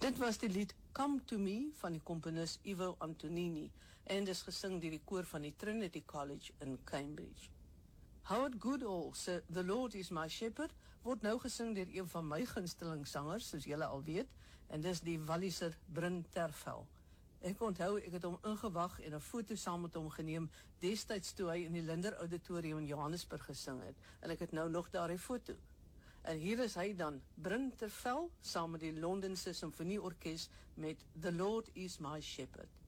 Dit was die lied Come to Me van die komponis Ivo Antonini en dis gesing deur die koor van die Trinity College in Cambridge. Howard Goodall se The Lord is my Shepherd word nou gesing deur een van my gunsteling sangers, soos julle al weet, en dis die Walliser Bryn Terfel. Ek onthou, ek het hom ingewag en 'n foto saam met hom geneem, destyds toe hy in die Linder Auditorium in Johannesburg gesing het, en ek het nou nog daardie foto. En hier is hy dan, Bryn Terfel, saam met die Londense Symfonieorkes met The Lord is my Shepherd.